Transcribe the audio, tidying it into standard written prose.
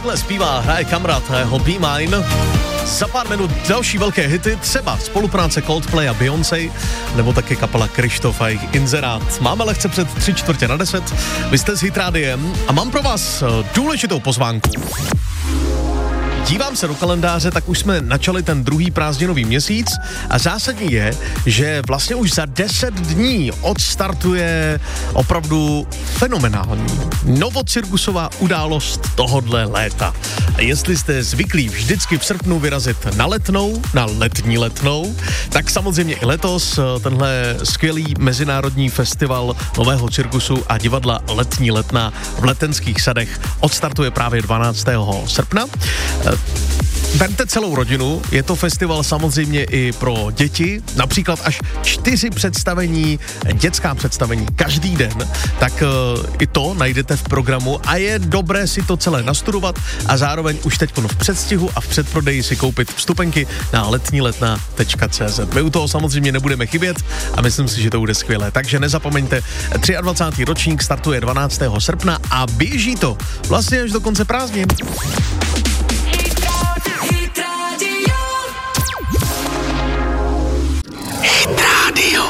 takhle zpívá, hraje Kamrat a jeho Be Mine. Za pár minut další velké hity, třeba spolupráce Coldplay a Beyoncé, nebo taky kapela Krištof a jejich Inzerát. Máme lehce před 9:45. Vy jste s Hit Rádiem a mám pro vás důležitou pozvánku. Dívám se do kalendáře, tak už jsme načali ten druhý prázdninový měsíc a zásadní je, že vlastně už za 10 dní odstartuje opravdu fenomenální novocirkusová událost tohodle léta. A jestli jste zvyklí vždycky v srpnu vyrazit na Letnou, na letní Letnou, tak samozřejmě i letos tenhle skvělý mezinárodní festival nového cirkusu a divadla Letní Letna v Letenských sadech odstartuje právě 12. srpna. Vemte celou rodinu, je to festival samozřejmě i pro děti, například až 4 představení, dětská představení každý den, tak i to najdete v programu a je dobré si to celé nastudovat a zároveň už teď v předstihu a v předprodeji si koupit vstupenky na letniletna.cz. My u toho samozřejmě nebudeme chybět a myslím si, že to bude skvělé, takže nezapomeňte, 23. ročník startuje 12. srpna a běží to vlastně až do konce prázdnin.